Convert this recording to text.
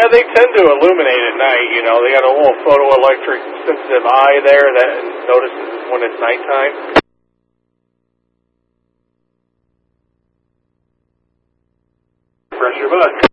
they tend to illuminate at night. You know, they got a little photoelectric sensitive eye there that notices when it's nighttime. Press your button.